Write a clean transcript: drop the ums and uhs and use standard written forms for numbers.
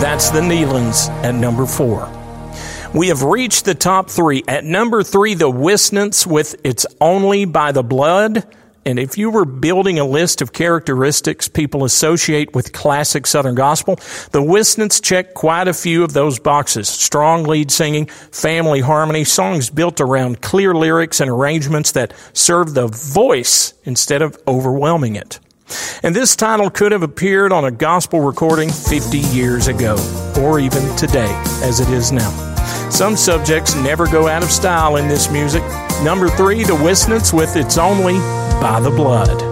That's the Nealons at number 4. We have reached the top 3. At number 3, the Wistnants with It's Only by the Blood. And if you were building a list of characteristics people associate with classic Southern gospel, the Wistnants check quite a few of those boxes. Strong lead singing, family harmony, songs built around clear lyrics and arrangements that serve the voice instead of overwhelming it. And this title could have appeared on a gospel recording 50 years ago, or even today, as it is now. Some subjects never go out of style in this music. Number 3, the Wistnants with It's Only by the Blood.